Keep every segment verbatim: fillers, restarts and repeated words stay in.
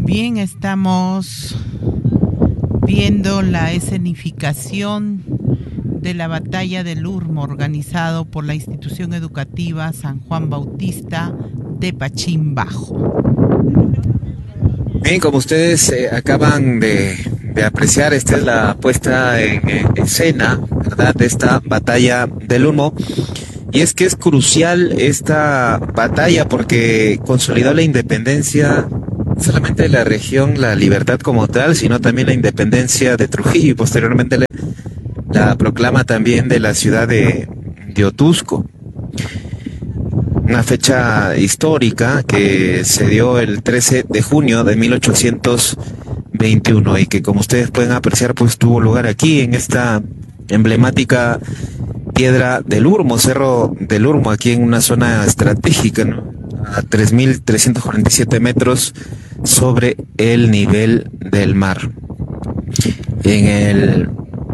Bien, estamos viendo la escenificación de la batalla del Urmo organizado por la institución educativa San Juan Bautista de Pachín Bajo. Bien, como ustedes eh, acaban de, de apreciar, esta es la puesta en, en escena, ¿verdad?, de esta batalla del Urmo. Y es que es crucial esta batalla porque consolidó la independencia no solamente de la región, la libertad como tal, sino también la independencia de Trujillo y posteriormente la, la proclama también de la ciudad de, de Otuzco. Una fecha histórica que se dio el trece de junio de mil ochocientos veintiuno y que, como ustedes pueden apreciar, pues tuvo lugar aquí en esta emblemática Piedra del Urmo, Cerro del Urmo, aquí en una zona estratégica, ¿no?, a tres mil trescientos cuarenta y siete metros sobre el nivel del mar. En el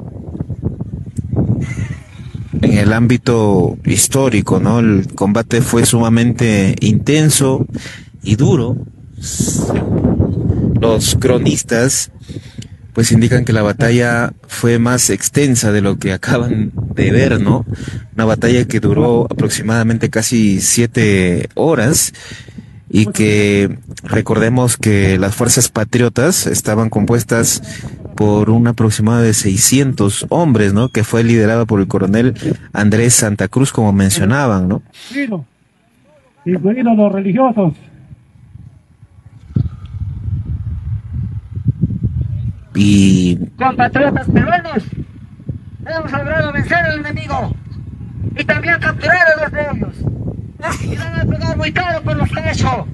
en el ámbito histórico, ¿no?, el combate fue sumamente intenso y duro. Los cronistas pues indican que la batalla fue más extensa de lo que acaban de ver, ¿no? Una batalla que duró aproximadamente casi siete horas y que recordemos que las fuerzas patriotas estaban compuestas por un aproximado de seiscientos hombres, ¿no?, que fue liderado por el coronel Andrés Santa Cruz, como mencionaban, ¿no? Incluidos los religiosos. Y compatriotas peruanos, hemos logrado vencer al enemigo y también capturar a los de ellos. Y van a pagar muy caro por lo que han hecho.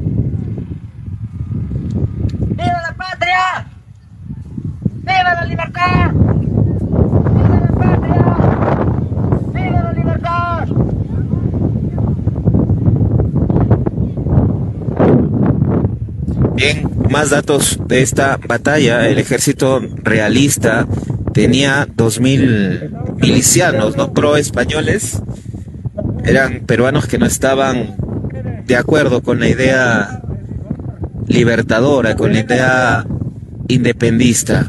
¡Viva la patria! ¡Viva la libertad! ¡Viva la patria! ¡Viva la libertad! bien, más datos de esta batalla. El ejército realista tenía dos mil milicianos, ¿no?, pro españoles. Eran peruanos que no estaban de acuerdo con la idea libertadora, con la idea independista.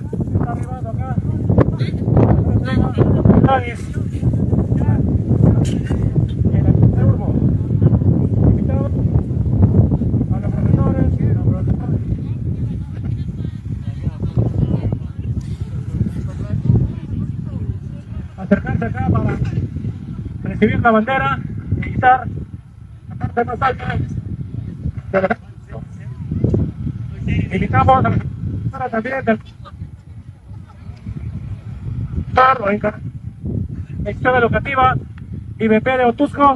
Acercarse acá para recibir la bandera militar, la parte más alta de la... Invitamos a la bandera también del la institución educativa I B P de Otuzco,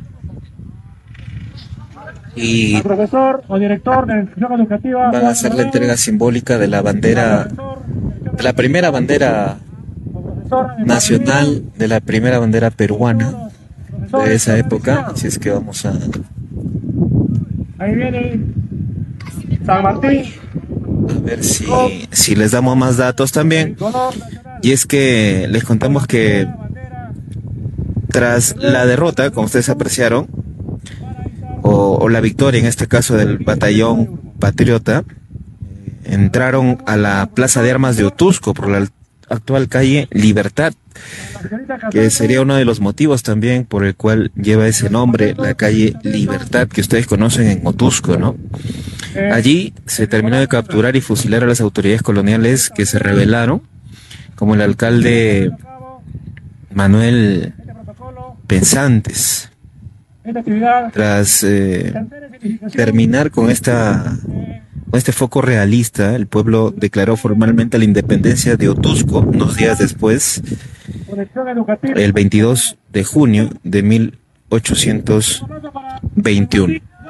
Y al profesor o director de la institución educativa van a hacer la entrega simbólica de la bandera, de la primera bandera nacional, de la primera bandera peruana de esa época. Así es que vamos a... Ahí viene San Martín. A ver si, si les damos más datos también. Y es que les contamos que tras la derrota, como ustedes apreciaron, o, o la victoria en este caso del batallón patriota, entraron a la plaza de armas de Otuzco por la actual calle Libertad, que sería uno de los motivos también por el cual lleva ese nombre, la calle Libertad, que ustedes conocen en Otuzco, ¿no? Allí se terminó de capturar y fusilar a las autoridades coloniales que se rebelaron, como el alcalde Manuel Pensantes. Tras eh, terminar con esta con este foco realista, el pueblo declaró formalmente la independencia de Otuzco unos días después, el veintidós de junio de mil ochocientos veintiuno.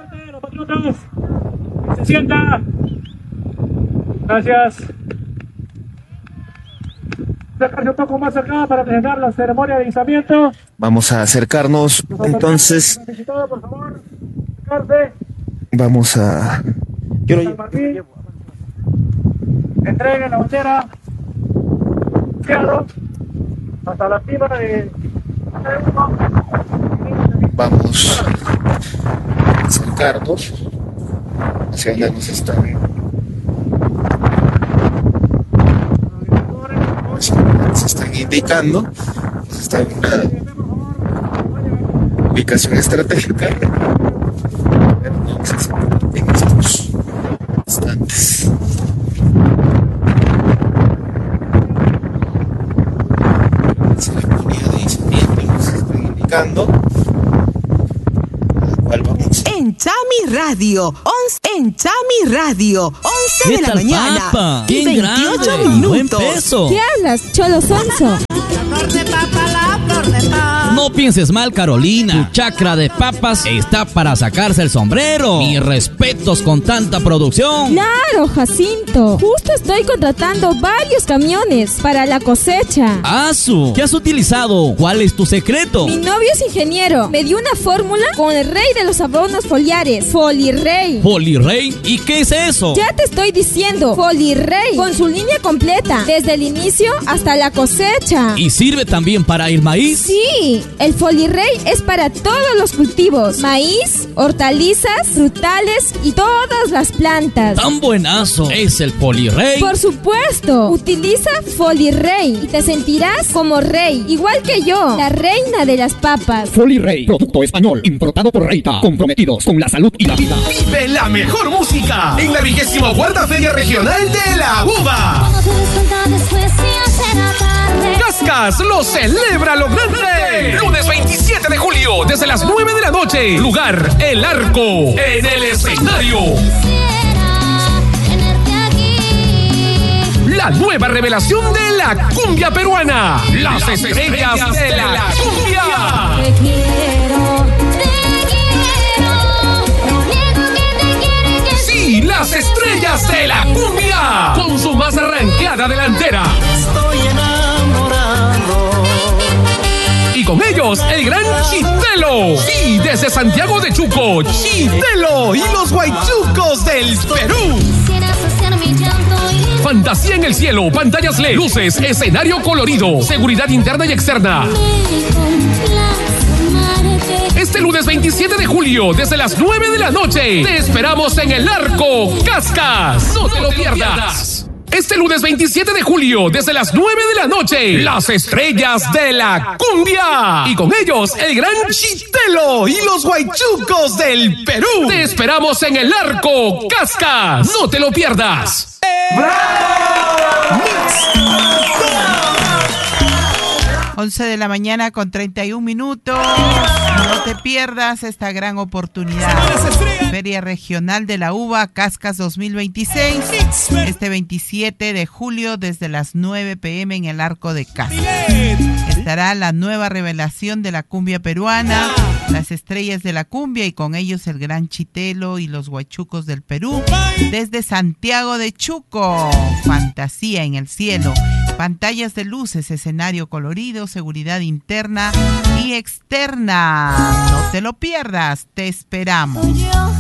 Se sienta. Gracias. Acercarse un poco más acá para presentar la ceremonia de izamiento. Vamos a acercarnos, entonces. Por favor, acercarse. Vamos a... Yo lo... Entreguen la bandera hasta la cima de... Vamos a acercarnos hacia donde nos están indicando, está en una ubicación estratégica. Vamos a hacer en estos instantes. Si la comunidad de incendios nos está indicando, ¿cuál vamos? En Chami Radio, once, en Chami Radio, once de la mañana, papa? y veintiocho grande, minutos. buen peso. ¿Qué hablas, Cholo Sonso? No pienses mal, Carolina. Tu chacra de papas está para sacarse el sombrero. Mis respetos con tanta producción. Claro, Jacinto. Justo estoy contratando varios camiones para la cosecha. Asu, ¿qué has utilizado? ¿Cuál es tu secreto? Mi novio es ingeniero. Me dio una fórmula con el rey de los abonos foliares, Folirrey. ¿Folirrey? ¿Y qué es eso? Ya te estoy diciendo, Folirrey, con su línea completa, desde el inicio hasta la cosecha. ¿Y sirve también para el maíz? Sí, el Folirrey es para todos los cultivos, maíz, hortalizas, frutales y todas las plantas. ¡Tan buenazo es el Folirrey! Por supuesto, utiliza Folirrey y te sentirás como rey, igual que yo, la reina de las papas. Folirrey, producto español, importado por Reita, comprometidos con la salud y la vida. Vive la mejor música en la vigésima cuarta Feria Regional de la Uva. Cascas lo celebra lo grande. Lunes veintisiete de julio, desde las nueve de la noche. Lugar, El Arco. En el escenario, la nueva revelación de la cumbia peruana. Las estrellas de la cumbia. Te quiero, te quiero. Sí, las estrellas de la cumbia. Con su más arranqueada delantera. Estoy enamorado. Y con ellos, el gran Chitelo. Sí, desde Santiago de Chuco, Chitelo y los Guaychucos del Perú. Fantasía en el cielo, pantallas L E D, luces, escenario colorido, seguridad interna y externa. Este lunes veintisiete de julio, desde las nueve de la noche, te esperamos en El Arco, Cascas. No te lo pierdas. Este lunes veintisiete de julio, desde las nueve de la noche, las estrellas de la cumbia. Y con ellos, el gran Chitelo y los Guaychucos del Perú. Te esperamos en El Arco, Cascas. No te lo pierdas. once de la mañana con treinta y un minutos. No te pierdas esta gran oportunidad. Feria Regional de la Uva, Cascas dos mil veintiséis. Este veintisiete de julio desde las nueve pe eme en el Arco de Cascas. Estará la nueva revelación de la cumbia peruana, las estrellas de la cumbia y con ellos el gran Chitelo y los Guaychucos del Perú. Desde Santiago de Chuco, fantasía en el cielo. Pantallas de luces, escenario colorido, seguridad interna y externa. No te lo pierdas, te esperamos.